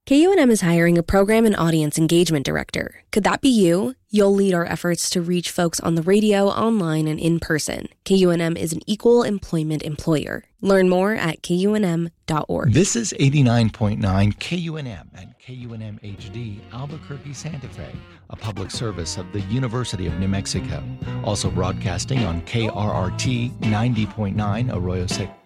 KUNM is hiring a program and audience engagement director. Could that be you? You'll lead our efforts to reach folks on the radio, online, and in person. KUNM is an equal employment employer. Learn more at KUNM.org. This is 89.9 KUNM and KUNM HD, Albuquerque, Santa Fe, a public service of the University of New Mexico. Also broadcasting on KRRT 90.9 Arroyo Seco